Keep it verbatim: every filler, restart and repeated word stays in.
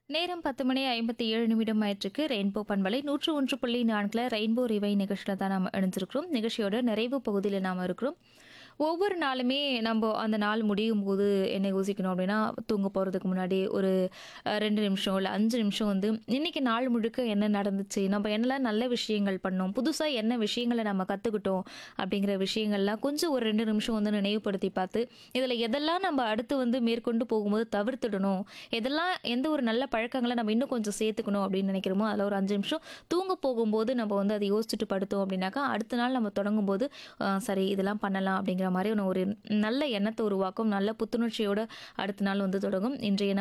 நேரம் பத்து மணி ஐம்பத்தி ஏழு நிமிடம் ஆயிற்றுக்கு. ரெயின்போ பண்பலை நூற்று ஒன்று புள்ளி நான்கில் ரெயின்போ ரிவை நிகழ்ச்சியில் தான் நாம் இணைஞ்சிருக்கிறோம். நிகழ்ச்சியோட நிறைவு பகுதியில் நாம் இருக்கிறோம். ஒவ்வொரு நாளுமே நம்ம அந்த நாள் முடியும் போது என்ன யோசிக்கணும் அப்படின்னா, தூங்க போகிறதுக்கு முன்னாடி ஒரு அஹ், ரெண்டு நிமிஷம் இல்லை அஞ்சு நிமிஷம் வந்து இன்னைக்கு நாள் முழுக்க என்ன நடந்துச்சு, நம்ம என்னெல்லாம் நல்ல விஷயங்கள் பண்ணோம், புதுசாக என்ன விஷயங்களை நம்ம கற்றுக்கிட்டோம் அப்படிங்கிற விஷயங்கள்லாம் கொஞ்சம் ஒரு ரெண்டு நிமிஷம் வந்து நினைவுபடுத்தி பார்த்து, இதில் எதெல்லாம் நம்ம அடுத்து வந்து மேற்கொண்டு போகும்போது தவிர்த்துடணும், எதெல்லாம் எந்த ஒரு நல்ல பழக்கங்களை நம்ம இன்னும் கொஞ்சம் சேர்த்துக்கணும் அப்படின்னு நினைக்கிறோமோ அதில் ஒரு அஞ்சு நிமிஷம் தூங்க போகும்போது நம்ம வந்து அதை யோசிச்சுட்டு படுத்தோம் அப்படின்னாக்கா அடுத்த நாள் நம்ம தொடங்கும்போது அஹ், சரி இதெல்லாம் பண்ணலாம் அப்படிங்கிற மாதிரி ஒரு நல்ல எண்ணத்தை உருவாக்கும். நல்ல புத்துணர்ச்சியோட அடுத்த நாள் வந்து தொடங்கும். இன்றைய